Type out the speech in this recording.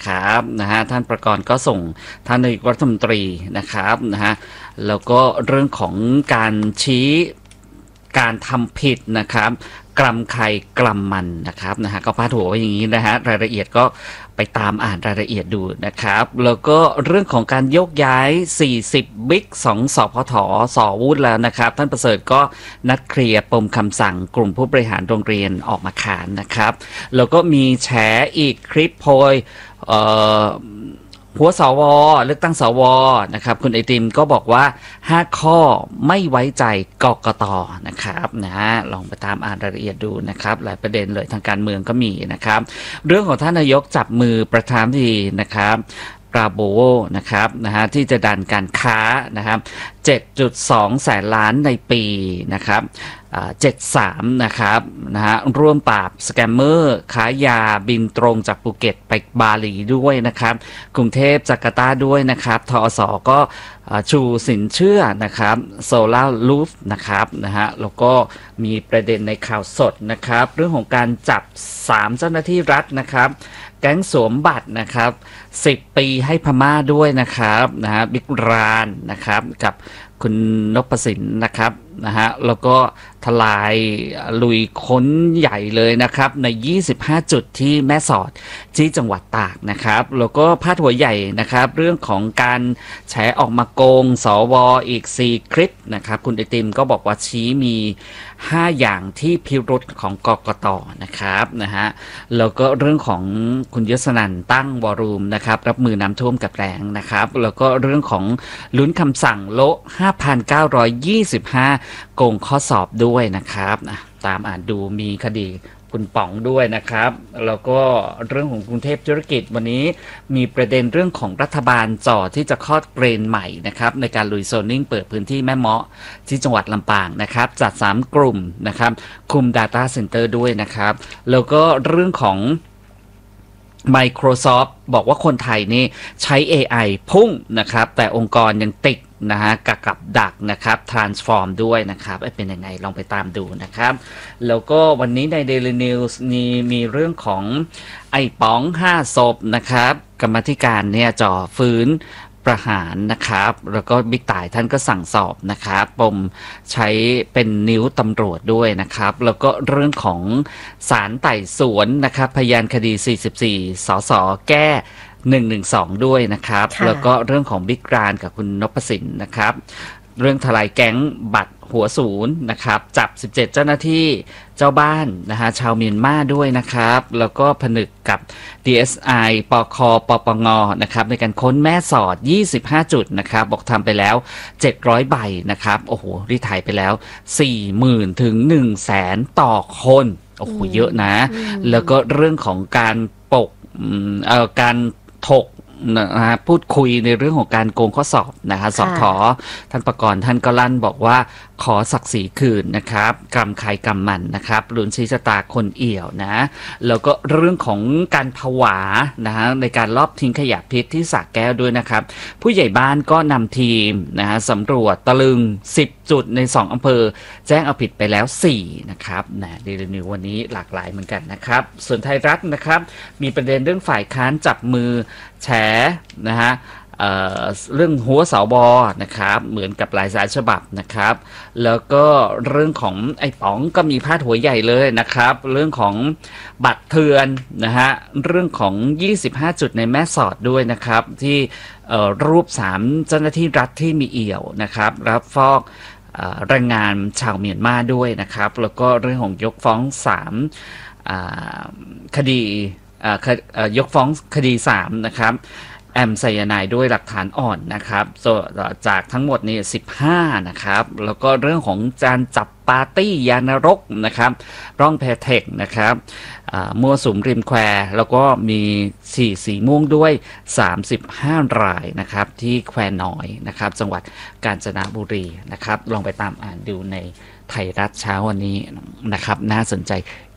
นะครับนะฮะท่านประกรณ์ก็ส่งท่านนายกรัฐมนตรีนะครับนะฮะแล้วก็เรื่องของการชี้การทำผิดนะครับกลัมใครกลัมมันนะครับนะฮะก็พาดหัวไว้อย่างนี้นะฮะรายละเอียดก็ไปตามอ่านรายละเอียดดูนะครับแล้วก็เรื่องของการยกย้าย40บิ๊ก2สพทสวุฒิแล้วนะครับท่านประเสริฐก็นัดเคลียร์ปมคำสั่งกลุ่มผู้บริหารโรงเรียนออกมาขานนะครับแล้วก็มีแฉอีกคลิปโพยหัวสวเลือกตั้งสวนะครับคุณไอติมก็บอกว่า5ข้อไม่ไว้ใจกกตนะครับนะลองไปตามอ่านรายละเอียดดูนะครับหลายประเด็นเลยทางการเมืองก็มีนะครับเรื่องของท่านนายกจับมือประธานาธิบดีนะครับปราโบโวนะครับนะฮะที่จะดันการค้านะครับ 7.2 แสนล้านในปีนะครับ73นะครับนะฮะร่วมปราบสแกมเมอร์ค้ายาบินตรงจากภูเก็ตไปบาหลีด้วยนะครับกรุงเทพจาการ์ตาด้วยนะครับทอสก็ชูสินเชื่อนะครับโซลาร์ลูฟนะครับนะฮะแล้วก็มีประเด็นในข่าวสดนะครับเรื่องของการจับ3เจ้าหน้าที่รัฐนะครับแก๊งสวมบัตรนะครับ10 ปีให้พม่าด้วยนะครับนะฮะบิ๊กรานนะครับกับคุณนพสินนะครับนะฮะแล้วก็ทลายลุยค้นใหญ่เลยนะครับใน25จุดที่แม่สอดที่จังหวัดตากนะครับแล้วก็พาดหัวใหญ่นะครับเรื่องของการแฉออกมาโกงสวอีก4คลิปนะครับคุณไอติมก็บอกว่าชี้มี5อย่างที่พิรุธของกกตนะครับนะฮะแล้วก็เรื่องของคุณยศนันท์ตั้งวอรูมนะครับรับมือน้ำท่วมกับแรงนะครับแล้วก็เรื่องของลุ้นคำสั่งโละ 5,925 โกงข้อสอบด้วยนะครับตามอ่านดูมีคดีคุณป๋องด้วยนะครับแล้วก็เรื่องของกรุงเทพธุรกิจวันนี้มีประเด็นเรื่องของรัฐบาลจ่อที่จะคลอดเกรนใหม่นะครับในการลุยโซนนิ่งเปิดพื้นที่แม่เมาะที่จังหวัดลำปางนะครับจัด3กลุ่มนะครับคุม Data Center ด้วยนะครับแล้วก็เรื่องของMicrosoft บอกว่าคนไทยนี่ใช้ AI พุ่งนะครับแต่องค์กรยังติดนะฮะกับดักนะครับ transform ด้วยนะครับเป็นยังไงลองไปตามดูนะครับแล้วก็วันนี้ใน Daily News มีเรื่องของไอ้ป๋อง5ศพนะครับกรรมาธิการเนี่ยจ่อฟื้นประหารนะครับแล้วก็บิ๊กต่ายท่านก็สั่งสอบนะครับปมใช้เป็นนิ้วตำรวจด้วยนะครับแล้วก็เรื่องของศาลไต่สวนนะครับพยานคดี44สสแก้112ด้วยนะครับแล้วก็เรื่องของบิ๊กรานกับคุณนพสินนะครับเรื่องทลายแก๊งบัตรหัวศูนย์นะครับจับ17เจ้าหน้าที่เจ้าบ้านนะฮะชาวเมียนมาด้วยนะครับแล้วก็ผนึกกับ DSI ปคปปงนะครับในการค้นแม่สอด25จุดนะครับบอกทำไปแล้ว700ใบนะครับโอ้โหรีดไถไปแล้ว 40,000 ถึง 100,000 ต่อคนโอ้โหเยอะนะแล้วก็เรื่องของการการถกนะฮะพูดคุยในเรื่องของการโกงข้อสอบนะฮะสท.ท่านประกรณ์ท่านก็ลั่นบอกว่าขอศักดิ์ศรีคืนนะครับกรรมใครกรรมมันนะครับลุ้นชี้ชะตาคนเอี่ยวนะแล้วก็เรื่องของการผวานะฮะในการลอบทิ้งขยะพิษที่สระแก้วด้วยนะครับผู้ใหญ่บ้านก็นำทีมนะฮะสำรวจตะลึง10จุดใน2อำเภอแจ้งเอาผิดไปแล้ว4นะครับนะเดลินิววันนี้หลากหลายเหมือนกันนะครับส่วนไทยรัฐนะครับมีประเด็นเรื่องฝ่ายค้านจับมือแฉนะฮะเรื่องหัวสวนะครับเหมือนกับหลายสายฉบับนะครับแล้วก็เรื่องของไอ้ป๋องก็มีพาดหัวใหญ่เลยนะครับเรื่องของบัตรเถื่อนนะฮะเรื่องของ25จุดในแม่สอดด้วยนะครับที่รูป3เจ้าหน้าที่รัฐที่มีเอี่ยวนะครับรับฟอกแรงงานชาวเมียนมาด้วยนะครับแล้วก็เรื่องของยกฟ้อง3คดียกฟ้องคดี3นะครับแอมไซยาไนด์ด้วยหลักฐานอ่อนนะครับจากทั้งหมดนี่15นะครับแล้วก็เรื่องของการจับปาร์ตี้ยานรกนะครับร่องแพเทคนะครับมั่วสุมริมแควแล้วก็มีสีม่วงด้วย35รายนะครับที่แควน้อยนะครับจังหวัดกาญจนบุรีนะครับลองไปตามอ่านดูในไทยรัฐเช้าวันนี้นะครับน่าสนใจ